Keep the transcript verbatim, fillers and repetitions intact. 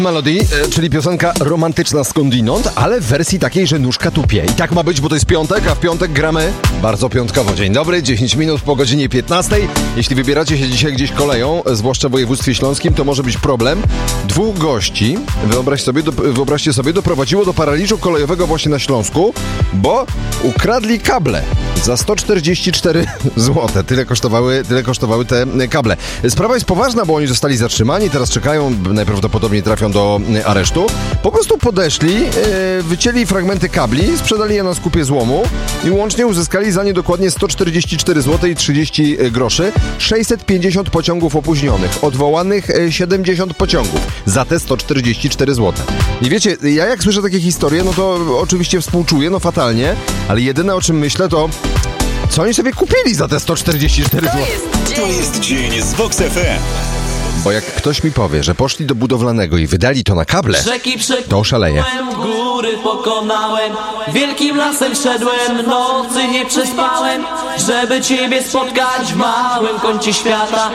Melody, e, czyli piosenka romantyczna skądinąd, ale w wersji takiej, że nóżka tupie. I tak ma być, bo to jest piątek, a w piątek gramy bardzo piątkowo. Dzień dobry, dziesięć minut po godzinie piętnastej. Jeśli wybieracie się dzisiaj gdzieś koleją, zwłaszcza w województwie śląskim, to może być problem. Dwóch gości, wyobraź sobie, do, wyobraźcie sobie, doprowadziło do paraliżu kolejowego właśnie na Śląsku, bo ukradli kable za sto czterdzieści cztery złote. Tyle kosztowały, tyle kosztowały te kable. Sprawa jest poważna, bo oni zostali zatrzymani, teraz czekają, najprawdopodobniej trafią do aresztu. Po prostu podeszli, yy, wycięli fragmenty kabli, sprzedali je na skupie złomu i łącznie uzyskali za nie dokładnie sto czterdzieści cztery złote i trzydzieści groszy. sześćset pięćdziesiąt pociągów opóźnionych, odwołanych siedemdziesiąt pociągów za te sto czterdzieści cztery złote. I wiecie, ja jak słyszę takie historie, no to oczywiście współczuję, no fatalnie, ale jedyne o czym myślę to, co oni sobie kupili za te sto czterdzieści cztery złote. To jest dzień z Vox F M. Bo jak ktoś mi powie, że poszli do budowlanego i wydali to na kable, to oszaleję. Góry pokonałem, wielkim lasem szedłem, nocy nie przespałem, żeby ciebie spotkać w małym kącie świata.